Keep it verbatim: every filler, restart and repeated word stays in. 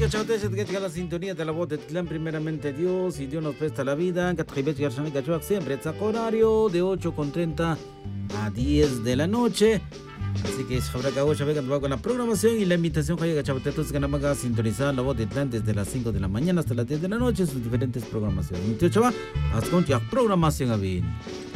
Chavate, que llega la sintonía de la voz de Tlán, primeramente Dios, y Dios nos presta la vida. Siempre está horario de ocho con treinta a diez de la noche. Así que es habrá que hago con la programación y la invitación que Chavate, que nada más sintonizar la voz de Tlán desde las cinco de la mañana hasta las diez de la noche, sus diferentes programaciones. Hasta con programación a bien.